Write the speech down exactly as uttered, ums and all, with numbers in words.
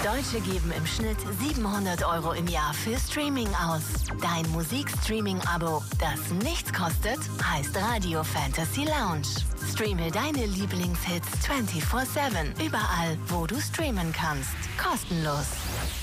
Deutsche geben im Schnitt siebenhundert Euro im Jahr für Streaming aus. Dein Musikstreaming-Abo, das nichts kostet, heißt Radio Fantasy Lounge. Streame deine Lieblingshits vierundzwanzig sieben, überall, wo du streamen kannst. Kostenlos.